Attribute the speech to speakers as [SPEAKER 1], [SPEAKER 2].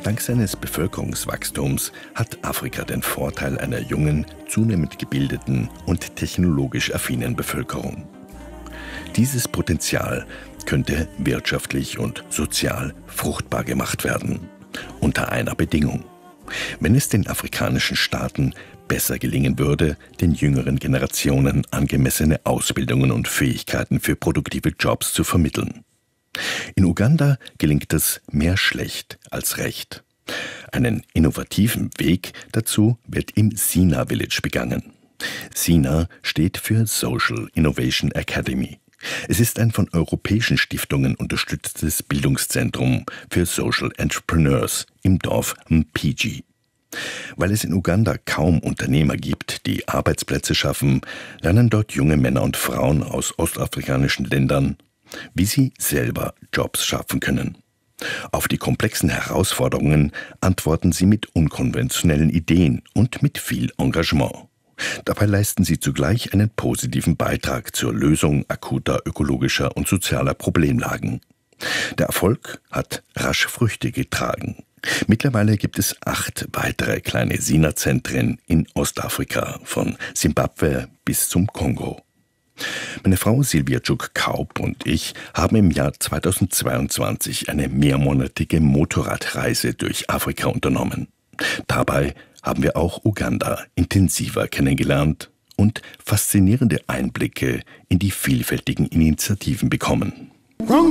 [SPEAKER 1] Dank seines Bevölkerungswachstums hat Afrika den Vorteil einer jungen, zunehmend gebildeten und technologisch affinen Bevölkerung. Dieses Potenzial könnte wirtschaftlich und sozial fruchtbar gemacht werden. Unter einer Bedingung: Wenn es den afrikanischen Staaten besser gelingen würde, den jüngeren Generationen angemessene Ausbildungen und Fähigkeiten für produktive Jobs zu vermitteln. In Uganda gelingt es mehr schlecht als recht. Einen innovativen Weg dazu wird im Sina Village begangen. Sina steht für Social Innovation Academy. Es ist ein von europäischen Stiftungen unterstütztes Bildungszentrum für Social Entrepreneurs im Dorf Mpigi. Weil es in Uganda kaum Unternehmer gibt, die Arbeitsplätze schaffen, lernen dort junge Männer und Frauen aus ostafrikanischen Ländern, wie sie selber Jobs schaffen können. Auf die komplexen Herausforderungen antworten sie mit unkonventionellen Ideen und mit viel Engagement. Dabei leisten sie zugleich einen positiven Beitrag zur Lösung akuter ökologischer und sozialer Problemlagen. Der Erfolg hat rasch Früchte getragen. Mittlerweile gibt es 8 weitere kleine Sina-Zentren in Ostafrika, von Simbabwe bis zum Kongo. Meine Frau Silvia Tschuk-Kaup und ich haben im Jahr 2022 eine mehrmonatige Motorradreise durch Afrika unternommen. Dabei haben wir auch Uganda intensiver kennengelernt und faszinierende Einblicke in die vielfältigen Initiativen bekommen.